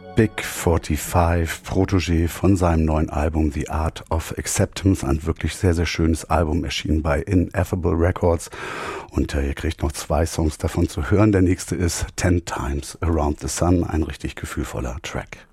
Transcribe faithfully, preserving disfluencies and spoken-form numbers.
Big fünfundvierzig, Protégé von seinem neuen Album The Art of Acceptance, ein wirklich sehr, sehr schönes Album, erschienen bei Ineffable Records. Und äh, ihr kriegt noch zwei Songs davon zu hören. Der nächste ist Ten Times Around the Sun, ein richtig gefühlvoller Track.